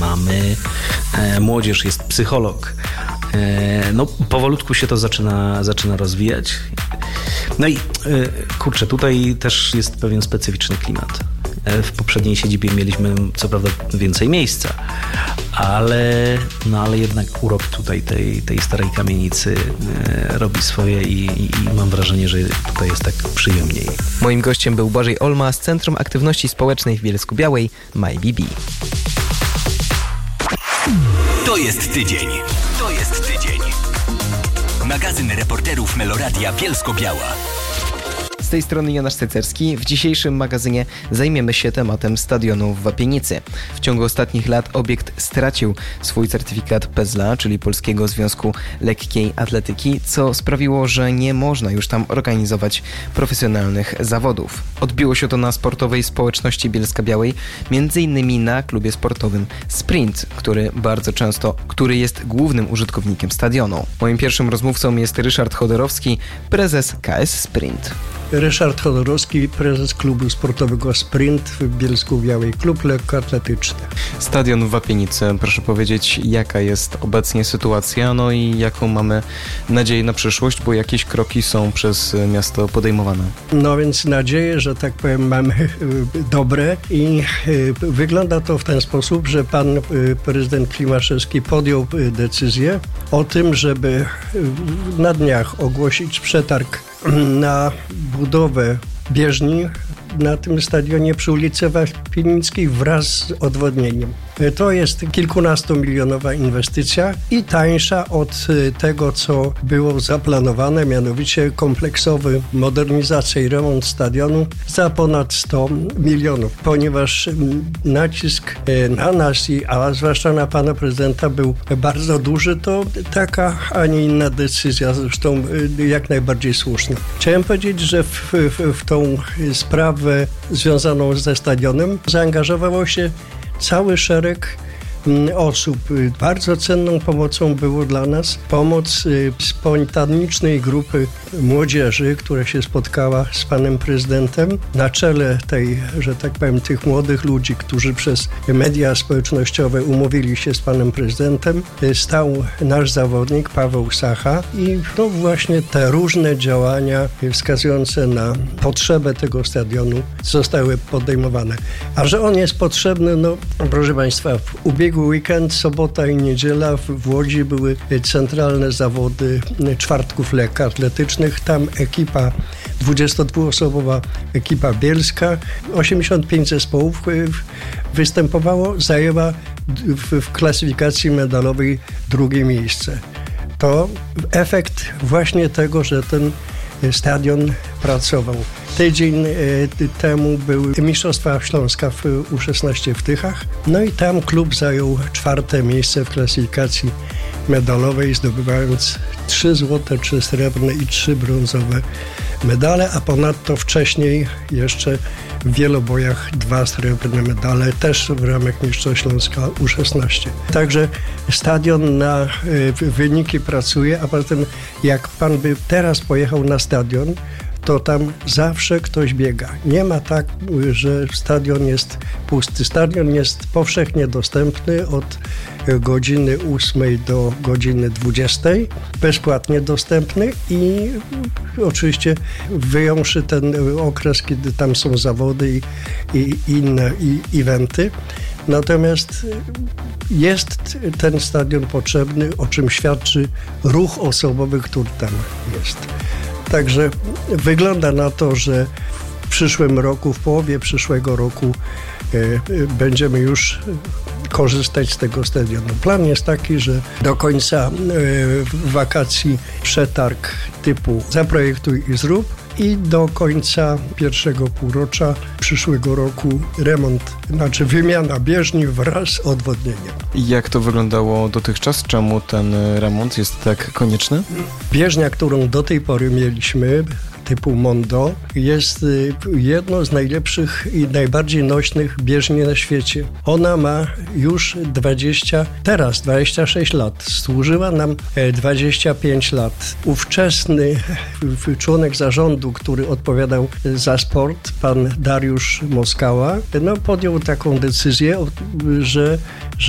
mamy młodzież, jest psycholog. No, powolutku się to zaczyna rozwijać. No i kurczę, tutaj też jest pewien specyficzny klimat. W poprzedniej siedzibie mieliśmy co prawda więcej miejsca, ale jednak urok tutaj tej starej kamienicy robi swoje i mam wrażenie, że tutaj jest tak przyjemniej. Moim gościem był Błażej Olma z Centrum Aktywności Społecznej w Bielsku-Białej MyBB. To jest tydzień. Magazyn reporterów Meloradia Bielsko-Biała. Z tej strony Jonasz Cecerski. W dzisiejszym magazynie zajmiemy się tematem stadionu w Wapienicy. W ciągu ostatnich lat obiekt stracił swój certyfikat PESLA, czyli Polskiego Związku Lekkiej Atletyki, co sprawiło, że nie można już tam organizować profesjonalnych zawodów. Odbiło się to na sportowej społeczności Bielska-Białej, m.in. na klubie sportowym Sprint, który jest głównym użytkownikiem stadionu. Moim pierwszym rozmówcą jest Ryszard Chodorowski, prezes KS Sprint. Ryszard Chodorowski, prezes klubu sportowego Sprint w Bielsku-Białej, klub lekkoatletyczny. Stadion w Wapienicy, proszę powiedzieć, jaka jest obecnie sytuacja, no i jaką mamy nadzieję na przyszłość, bo jakieś kroki są przez miasto podejmowane. No więc nadzieję, że tak powiem, mamy dobre i wygląda to w ten sposób, że pan prezydent Klimaszewski podjął decyzję o tym, żeby na dniach ogłosić przetarg na budowę bieżni na tym stadionie przy ulicy Wapienickiej wraz z odwodnieniem. To jest kilkunastomilionowa inwestycja i tańsza od tego, co było zaplanowane, mianowicie kompleksowy modernizacja i remont stadionu za ponad 100 milionów, ponieważ nacisk na nas, a zwłaszcza na pana prezydenta, był bardzo duży, to taka, a nie inna decyzja, zresztą jak najbardziej słuszna. Chciałem powiedzieć, że w tą sprawę związaną ze stadionem zaangażowało się cały szereg osób. Bardzo cenną pomocą było dla nas pomoc spontanicznej grupy młodzieży, która się spotkała z panem prezydentem. Na czele tej, że tak powiem, tych młodych ludzi, którzy przez media społecznościowe umówili się z panem prezydentem, stał nasz zawodnik Paweł Sacha i no właśnie te różne działania wskazujące na potrzebę tego stadionu zostały podejmowane. A że on jest potrzebny, no proszę państwa, w ubiegły weekend, sobota i niedziela w Łodzi były centralne zawody czwartków lekkoatletycznych. Tam ekipa 22-osobowa ekipa bielska, 85 zespołów występowało, zajęła w klasyfikacji medalowej drugie miejsce. To efekt właśnie tego, że ten stadion pracował. Tydzień temu były Mistrzostwa Śląska w U16 w Tychach. No i tam klub zajął 4. miejsce w klasyfikacji medalowej, zdobywając 3 złote, 3 srebrne i 3 brązowe medale, a ponadto wcześniej jeszcze w wielobojach 2 srebrne medale, też w ramach Mistrzostw Śląska U16. Także stadion na wyniki pracuje, a poza tym jak pan by teraz pojechał na stadion, to tam zawsze ktoś biega. Nie ma tak, że stadion jest pusty. Stadion jest powszechnie dostępny od godziny 8 do godziny 20. Bezpłatnie dostępny i oczywiście wyjąwszy ten okres, kiedy tam są zawody i inne eventy. Natomiast jest ten stadion potrzebny, o czym świadczy ruch osobowy, który tam jest. Także wygląda na to, że w przyszłym roku, w połowie przyszłego roku będziemy już korzystać z tego stadionu. Plan jest taki, że do końca wakacji przetarg typu zaprojektuj i zrób i do końca pierwszego półrocza przyszłego roku wymiana bieżni wraz z odwodnieniem. I jak to wyglądało dotychczas? Czemu ten remont jest tak konieczny? Bieżnia, którą do tej pory mieliśmy, typu Mondo, jest jedną z najlepszych i najbardziej nośnych bieżni na świecie. Ona ma już 26 lat. Służyła nam 25 lat. Ówczesny członek zarządu, który odpowiadał za sport, pan Dariusz Moskała, podjął taką decyzję, że